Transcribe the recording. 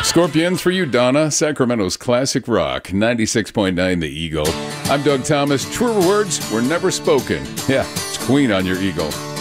Scorpions for you, Donna. Sacramento's classic rock, 96.9 The Eagle. I'm Doug Thomas. Truer words were never spoken. Yeah, it's Queen on your Eagle.